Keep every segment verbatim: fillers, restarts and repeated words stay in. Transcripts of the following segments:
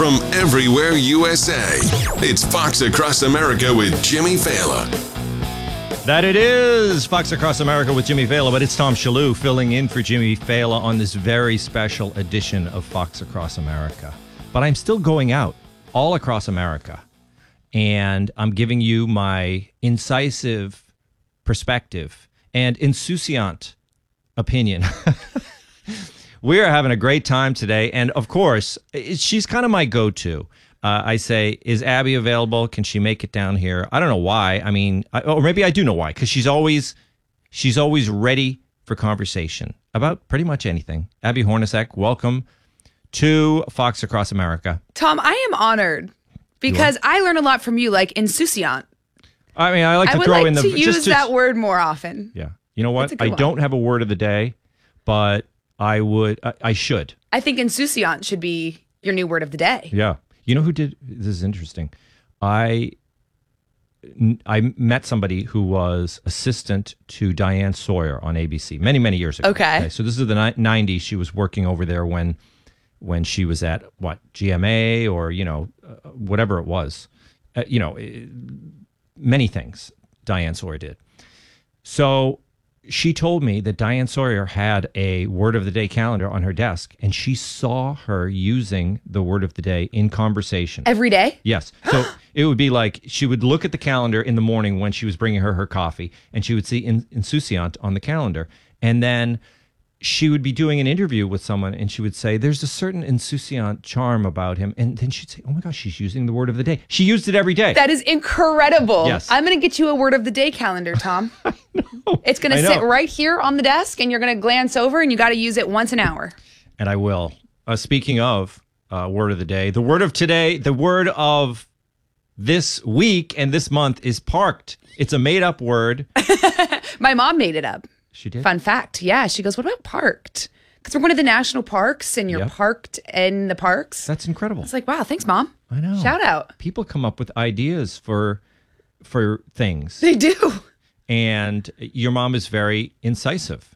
from everywhere U S A. It's Fox Across America with Jimmy Fallon. That it is Fox Across America with Jimmy Fallon, but it's Tom Shalhoub filling in for Jimmy Fallon on this very special edition of Fox Across America. But I'm still going out all across America, and I'm giving you my incisive perspective and insouciant opinion. We are having a great time today, and of course, she's kind of my go-to. Uh, I say, is Abby available? Can she make it down here? I don't know why. I mean, I, or maybe I do know why, because she's always, she's always ready for conversation about pretty much anything. Abby Hornacek, welcome to Fox Across America. Tom, I am honored because I learn a lot from you, like insouciant. I mean, I like to I would throw like in the to use just to, that word more often. Yeah, you know what? I one. don't have a word of the day, but I would. I, I should. I think insouciant should be your new word of the day. Yeah. You know who did, this is interesting. I I met somebody who was assistant to Diane Sawyer on A B C many, many years ago. Okay. okay so this is the nineties. She was working over there when when she was at, what, G M A or, you know, uh, whatever it was. Uh, you know, it, many things Diane Sawyer did. So she told me that Diane Sawyer had a word of the day calendar on her desk, and she saw her using the word of the day in conversation. Every day? Yes. So it would be like she would look at the calendar in the morning when she was bringing her her coffee, and she would see in, insouciant on the calendar. And then she would be doing an interview with someone, and she would say, there's a certain insouciant charm about him. And then she'd say, oh my gosh, she's using the word of the day. She used it every day. That is incredible. Yes. I'm going to get you a word of the day calendar, Tom. I know. It's going to sit right here on the desk, and you're going to glance over, and you got to use it once an hour. And I will. Uh, speaking of uh, word of the day, the word of today, the word of this week and this month is parked. It's a made-up word. My mom made it up. She did? Fun fact. Yeah. She goes, what about parked? Because we're going to the national parks and you're Yep. parked in the parks. That's incredible. It's like, wow, thanks, Mom. I know. Shout out. People come up with ideas for for things. They do. And your mom is very incisive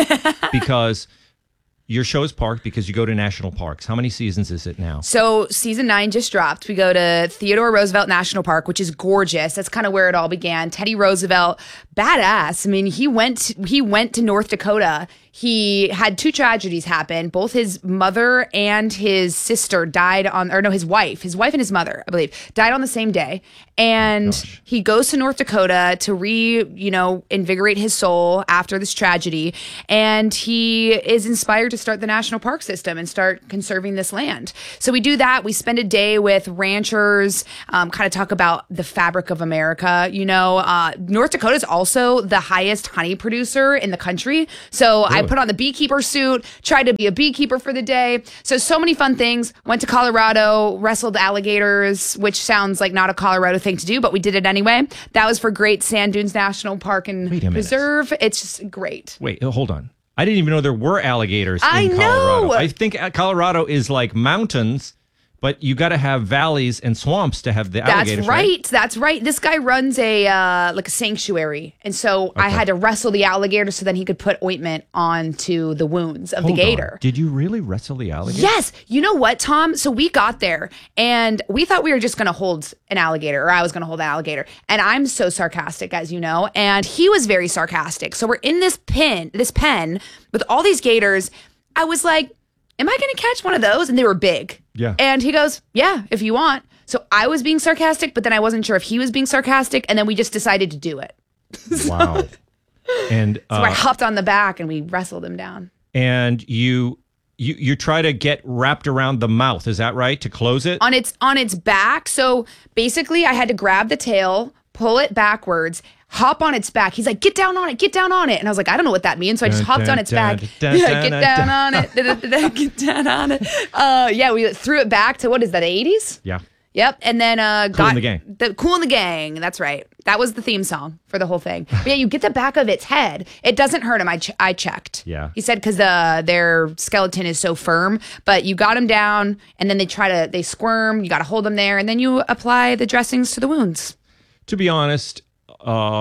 because your show is parked because you go to national parks. How many seasons is it now? So season nine just dropped. We go to Theodore Roosevelt National Park, which is gorgeous. That's kind of where it all began. Teddy Roosevelt, badass. I mean, he went he went to North Dakota. He had two tragedies happen. Both his mother and his sister died on, or no, his wife, his wife and his mother, I believe, died on the same day. And Oh, he goes to North Dakota to re, you know, invigorate his soul after this tragedy. And he is inspired to start the national park system and start conserving this land. So we do that. We spend a day with ranchers, um, kind of talk about the fabric of America. You know, uh, North Dakota is also the highest honey producer in the country. So I put on the beekeeper suit, tried to be a beekeeper for the day. So, so many fun things. Went to Colorado, wrestled alligators, which sounds like not a Colorado thing to do, but we did it anyway. That was for Great Sand Dunes National Park and Wait a minute. Preserve. It's just great. Wait, hold on. I didn't even know there were alligators I in Colorado. know. I think Colorado is like mountains, but you got to have valleys and swamps to have the That's alligators. right. That's right. This guy runs a uh, like a sanctuary, and so I had to wrestle the alligator so then he could put ointment onto the wounds of Hold the gator. on. Did you really wrestle the alligator? Yes. You know what, Tom? So we got there and we thought we were just going to hold an alligator, or I was going to hold an alligator. And I'm so sarcastic, as you know, and he was very sarcastic. So we're in this pen, this pen with all these gators. I was like, am I going to catch one of those? And they were big. Yeah. And he goes, yeah, if you want. So I was being sarcastic, but then I wasn't sure if he was being sarcastic. And then we just decided to do it. Wow. And So uh, I hopped on the back and we wrestled him down. and you you you try to get wrapped around the mouth. Is that right? To close it? on its on its back. So basically I had to grab the tail, pull it backwards, hop on its back. He's like, get down on it, get down on it. And I was like, I don't know what that means. So I just Dun, hopped dun, on its dun, back. dun, Yeah, dun, get dun, down dun. on it. Da, da, da, da, Get down on it. Uh, yeah, we threw it back to, what is that, eighties? Yeah. Yep. And then uh, Cool got in the Gang. The Cool in the Gang. That's right. That was the theme song for the whole thing. But yeah, you get the back of its head. It doesn't hurt him. I, ch- I checked. Yeah. He said because the their skeleton is so firm, but you got them down and then they try to, they squirm. You got to hold them there and then you apply the dressings to the wounds. To be honest, uh,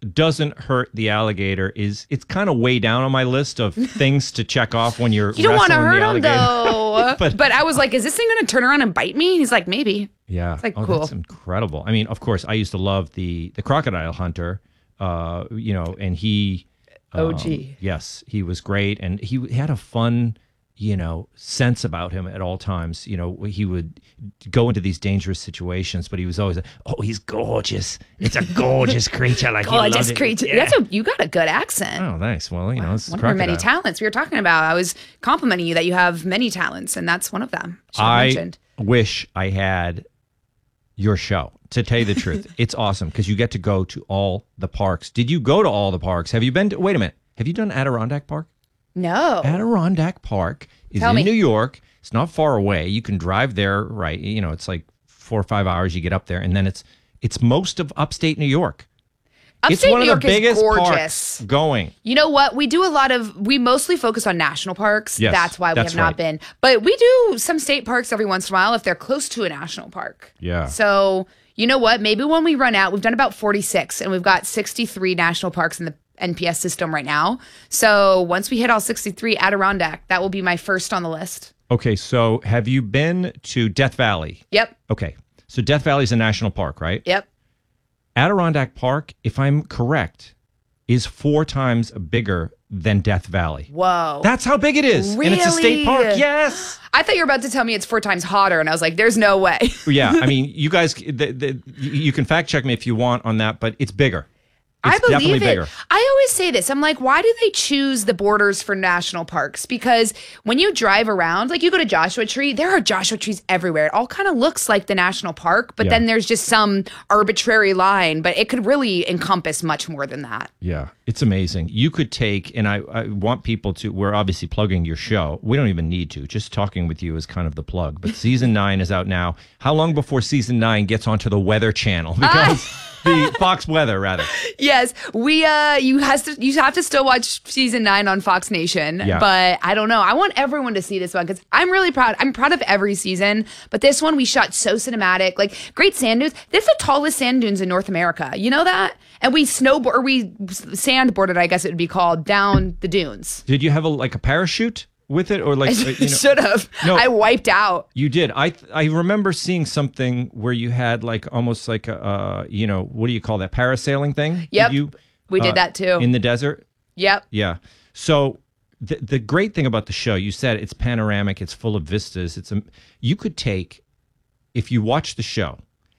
doesn't hurt the alligator is it's kind of way down on my list of things to check off when you're You don't want to wrestling hurt the him alligator. though. But- but, I was like, is this thing going to turn around and bite me? He's like, maybe. Yeah. It's like, oh, cool. That's incredible. I mean, of course, I used to love the the crocodile hunter, uh, you know, and he um, O G. Yes, he was great, and he had a fun, you know, sense about him at all times. You know, he would go into these dangerous situations, but he was always, oh, he's gorgeous. It's a gorgeous creature. Like, he Gorgeous loves it. creature. Yeah. That's a, you got a good accent. Oh, thanks. Well, you know, it's One of your many crocodile. talents we were talking about. I was complimenting you that you have many talents, and that's one of them. Should have I mentioned. wish I had your show. To tell you the truth, it's awesome because you get to go to all the parks. Did you go to all the parks? Have you been to, wait a minute, have you done Adirondack Park? No. Adirondack Park is Tell in me. New York. It's not far away. You can drive there, right? You know, it's like four or five hours. You get up there, and then it's it's most of upstate New York. Upstate it's one New of the York biggest is gorgeous. parks going. You know what? We do a lot of, we mostly focus on national parks. Yes, that's why we that's have not right. been. But we do some state parks every once in a while if they're close to a national park. Yeah. So, you know what? Maybe when we run out, we've done about forty-six, and we've got sixty-three national parks in the N P S system right now. So once we hit all sixty-three, Adirondack, that will be my first on the list. Okay, so have you been to Death Valley? Yep. Okay, so Death Valley is a national park, right? Yep. Adirondack Park, if I'm correct, is four times bigger than Death Valley. Whoa. That's how big it is. And it's a state park. Really? Yes. I thought you were about to tell me it's four times hotter, and I was like, there's no way. Yeah, I mean, you guys, the, the, you can fact check me if you want on that, but it's bigger. It's I believe definitely it. bigger. I always say this. I'm like, why do they choose the borders for national parks? Because when you drive around, like you go to Joshua Tree, there are Joshua trees everywhere. It all kind of looks like the national park, but Yeah. then there's just some arbitrary line, but it could really encompass much more than that. Yeah, it's amazing. You could take, and I, I want people to, we're obviously plugging your show. We don't even need to. Just talking with you is kind of the plug. But season nine is out now. How long before season nine gets onto the Weather Channel? Because the Fox Weather, rather. Yes, we uh you has to you have to still watch season nine on Fox Nation. Yeah. But I don't know. I want everyone to see this one because I'm really proud. I'm proud of every season, but this one we shot so cinematic. Like Great Sand Dunes. This is the tallest sand dunes in North America. You know that? And we snowboard or we sandboarded, I guess it would be called, down the dunes. Did you have a like a parachute with it, or like uh, you know, Should have. No. I wiped out. You did. I th- I remember seeing something where you had like almost like a uh, you know, what do you call that, parasailing thing? Did Yep. you, We did uh, that too. in the desert. Yep. Yeah. So the the great thing about the show, you said it's panoramic, it's full of vistas. It's a you could take, if you watch the show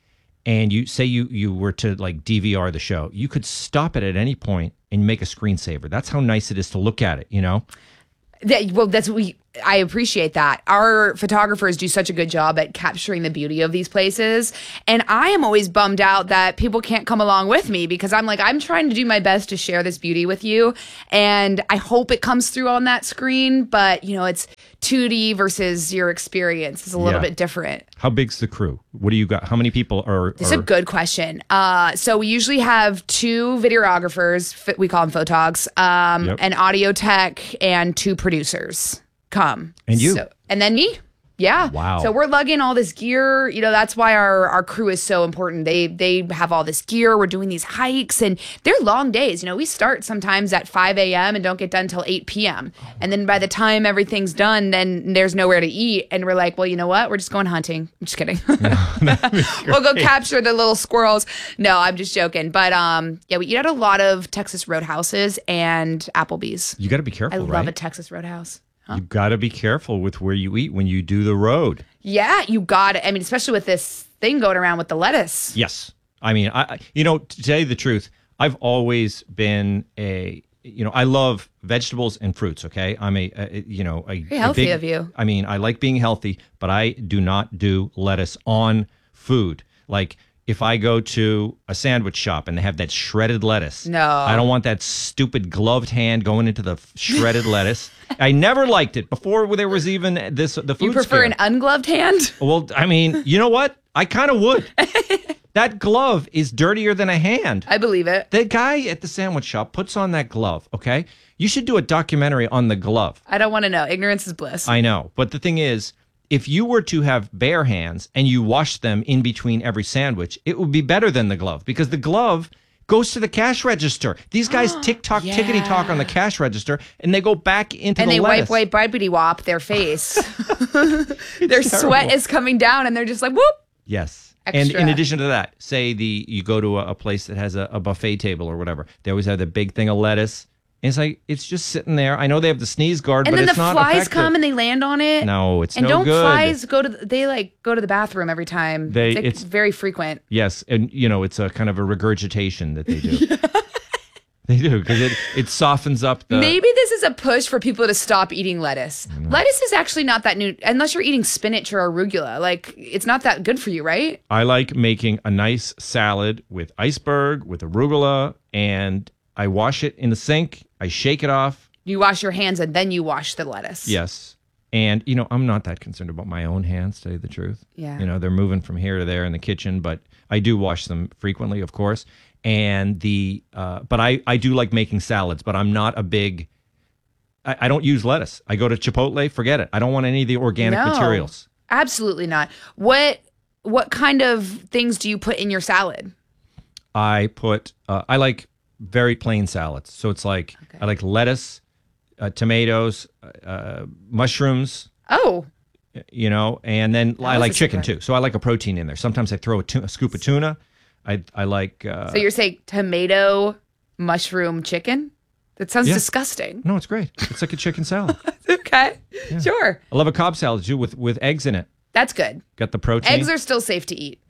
and you say you you were to like D V R the show, you could stop it at any point and make a screensaver. That's how nice it is to look at it, you know? That, well, that's we. I appreciate that. Our photographers do such a good job at capturing the beauty of these places, and I am always bummed out that people can't come along with me because I'm like, I'm trying to do my best to share this beauty with you, and I hope it comes through on that screen. But you know, it's two D versus your experience is a little Yeah. bit different. How big's the crew? What do you got? How many people are? It's are a good question. Uh, so we usually have two videographers, f- we call them photogs, um, Yep. an audio tech, and two producers come. And you. So, and then me. Yeah. Wow. So we're lugging all this gear. You know, that's why our, our crew is so important. They they have all this gear. We're doing these hikes, and they're long days. You know, we start sometimes at five a.m. and don't get done till eight p.m. And then by the time everything's done, then there's nowhere to eat. And we're like, well, you know what? We're just going hunting. I'm just kidding. We'll go capture the little squirrels. No, I'm just joking. But um, yeah, we eat at a lot of Texas Roadhouses and Applebee's. You got to be careful, I love right? a Texas Roadhouse. You got to be careful with where you eat when you do the road. Yeah, you got it. I mean, especially with this thing going around with the lettuce. Yes. I mean, I I- you know, to tell you the truth, I've always been a, you know, I love vegetables and fruits, okay? I'm a, a you know, a, Very a healthy big- of you. I mean, I like being healthy, but I do not do lettuce on food. Like if I go to a sandwich shop and they have that shredded lettuce, No. I don't want that stupid gloved hand going into the f- shredded lettuce. I never liked it before there was even this the food You prefer scare. an ungloved hand? Well, I mean, you know what? I kind of would. That glove is dirtier than a hand. I believe it. The guy at the sandwich shop puts on that glove, okay? You should do a documentary on the glove. I don't want to know. Ignorance is bliss. I know. But the thing is, if you were to have bare hands and you wash them in between every sandwich, it would be better than the glove because the glove goes to the cash register. These guys tick-tock, Yeah. tickety-talk on the cash register, and they go back into And the they lettuce. wipe, wipe, wipey wop their face. Their sweat terrible. is coming down, and they're just like, whoop. Yes. And Extra. in addition to that, say the you go to a, a place that has a, a buffet table or whatever. They always have the big thing of lettuce. And it's like, it's just sitting there. I know they have the sneeze guard, And but then the it's not flies effective. come and they land on it. No, it's And no don't good. flies go to? The, they like go to the bathroom every time. They- it's, like it's- very frequent. Yes, and you know, it's a kind of a regurgitation that they do. They do, because it, it softens up the... Maybe this is a push for people to stop eating lettuce. Lettuce is actually not that new, unless you're eating spinach or arugula. Like, it's not that good for you, right? I like making a nice salad with iceberg, with arugula, and I wash it in the sink. I shake it off. You wash your hands and then you wash the lettuce. Yes. And, you know, I'm not that concerned about my own hands, to tell you the truth. Yeah. You know, they're moving from here to there in the kitchen, but I do wash them frequently, of course. And the, uh, but I, I do like making salads, but I'm not a big, I, I don't use lettuce. I go to Chipotle, forget it. I don't want any of the organic No. materials. Absolutely not. What what kind of things do you put in your salad? I put, uh, I like very plain salads. So it's like, Okay. I like lettuce, uh, tomatoes, uh, mushrooms, Oh, you know, and then I was like a chicken surprise. too. So I like a protein in there. Sometimes I throw a, tu- a scoop of tuna. I I like. Uh, so you're saying tomato, mushroom, chicken? That sounds Yeah. disgusting. no, it's great. It's like a chicken salad. Okay, sure. I love a Cobb salad too with with eggs in it. That's good. Got the protein. Eggs are still safe to eat.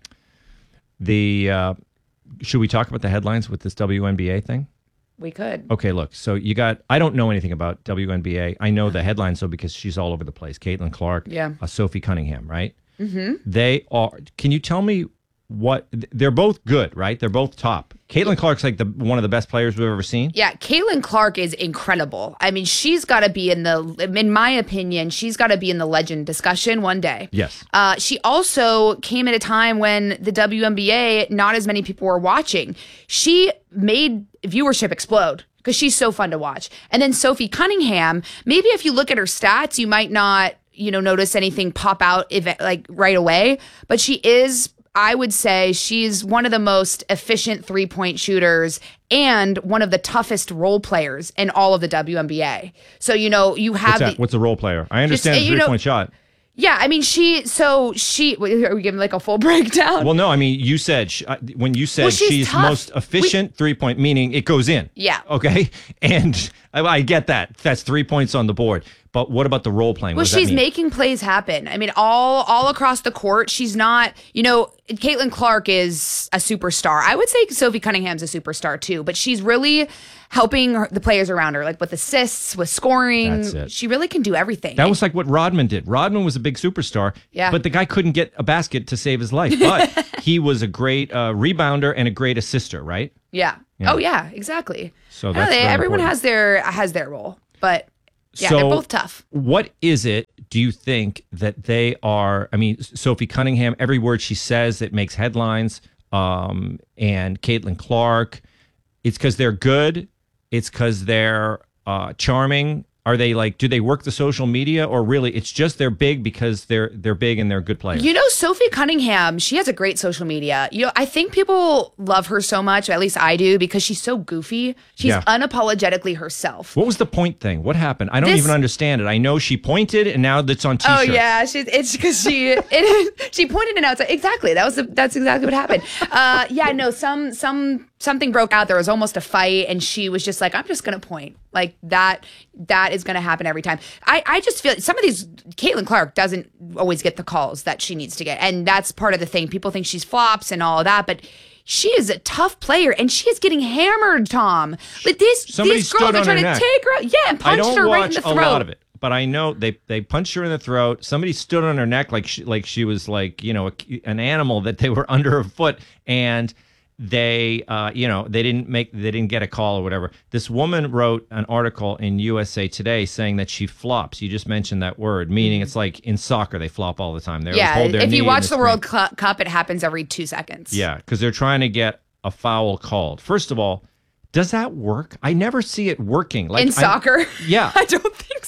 the. Uh, should we talk about the headlines with this W N B A thing? We could. Okay, look. So you got. I don't know anything about W N B A. I know the headlines though because she's all over the place. Caitlin Clark. Yeah. Uh, Sophie Cunningham. Right. Mm-hmm. They are. Can you tell me what? They're both good, right? They're both top. Caitlin Clark's like the one of the best players we've ever seen. Yeah, Caitlin Clark is incredible. I mean, she's got to be in the, in my opinion, she's got to be in the legend discussion one day. Yes. Uh, she also came at a time when the W N B A, not as many people were watching. She made viewership explode because she's so fun to watch. And then Sophie Cunningham, maybe if you look at her stats, you might not, you know, notice anything pop out if, like right away. But she is, I would say she's one of the most efficient three-point shooters and one of the toughest role players in all of the W N B A. So, you know, you have What's that? the, What's a role player? I understand uh, the you know- three point shot. yeah, I mean, she, so she, are we giving like a full breakdown? Well, no, I mean, you said sh- uh, when you said Well, she's she's tough. most efficient three point, meaning it goes in. Yeah. Okay. And I, I get that. That's three points on the board. But what about the role playing? What Well, does that she's mean? making plays happen. I mean, all all across the court. She's not, you know, Caitlin Clark is a superstar. I would say Sophie Cunningham's a superstar too, but she's really helping her, the players around her, like with assists, with scoring. That's it. She really can do everything. That was like what Rodman did. Rodman was a big superstar, Yeah. but the guy couldn't get a basket to save his life. But he was a great uh, rebounder and a great assister, right? yeah. Oh yeah, exactly. So I know that's they- very everyone important. has their has their role, but yeah, So- they're both tough. What is it, do you think, that they are? I mean, Sophie Cunningham, every word she says, it makes headlines. Um, and Caitlin Clark, it's because they're good. It's because they're uh, charming. Are they like, do they work the social media, or really it's just they're big because they're they're big and they're good players? You know, Sophie Cunningham, she has a great social media. You know, I think people love her so much, at least I do, because she's so goofy. She's Yeah. unapologetically herself. What was the point thing? What happened? I don't This- even understand it. I know she pointed, and now that's on Oh T-shirts. yeah, she's it's because she it, she pointed it outside. Exactly, that was the, that's exactly what happened. Uh, yeah, no, some some something broke out. There was almost a fight, and she was just like, "I'm just gonna point like that. That is gonna happen every time." I I just feel some of these Caitlin Clark doesn't always get the calls that she needs to get, and that's part of the thing. People think she's flops and all of that, but. She is a tough player, and she is getting hammered, Tom. But these Somebody these girls stood are on trying her to neck. take her, out. yeah, and I punched don't her watch right in the a throat. lot of it, but I know they they punched her in the throat. Somebody stood on her neck like she, like she was like you know a, an animal that they were under her foot, and they uh, you know they didn't make they didn't get a call or whatever. This woman wrote an article in U S A Today saying that she flops. You just mentioned that word, meaning it's like in soccer they flop all the time. They always Yeah, hold their if knee you in watch the screen. World Cu- Cup, it happens every two seconds. Yeah, because they're trying to get a foul called. First of all, does that work? I never see it working. Like in I- soccer. yeah. I don't think so.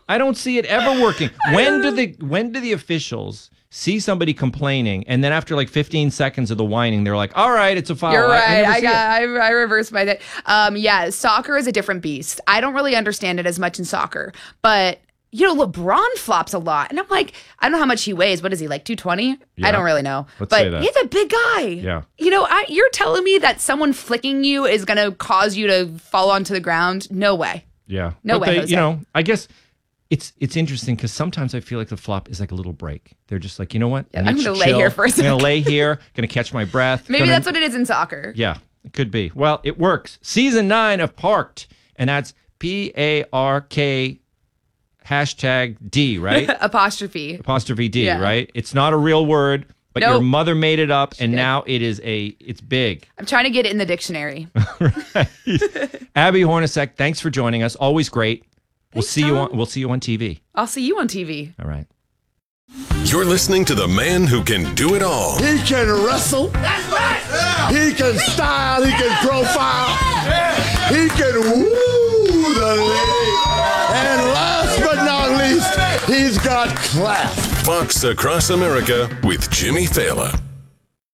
I don't see it ever working. When do the when do the officials see somebody complaining, and then after like fifteen seconds of the whining, they're like, all right, it's a foul. You're right. I, I got. I, it. I reversed my thing. Um, yeah, soccer is a different beast. I don't really understand it as much in soccer, but you know, LeBron flops a lot, and I'm like, I don't know how much he weighs. What is he, like two twenty? Yeah. I don't really know, Let's but say that. he's a big guy. Yeah. You know, I, you're telling me that someone flicking you is going to cause you to fall onto the ground? No way. Yeah. No but way, they, Jose. You know, I guess. It's it's interesting because sometimes I feel like the flop is like a little break. They're just like, you know what? Yeah, I I'm need gonna to lay chill. here for a I'm second. going to lay here, going to catch my breath. Maybe gonna, that's what it is in soccer. Yeah, it could be. Well, it works. Season nine of Parked, and that's P A R K hashtag D, right? Apostrophe. Apostrophe D, Yeah. right? It's not a real word, but your Nope. mother made it up, and did. now it is a, it's big. I'm trying to get it in the dictionary. Abby Hornacek, thanks for joining us. Always great. We'll Thanks, see you Tom. on. We'll see you on T V. I'll see you on T V. All right. You're listening to the man who can do it all. He can wrestle. That's right. He can style. He can profile. He can woo the lady. And last but not least, he's got class. Fox Across America with Jimmy Fallon.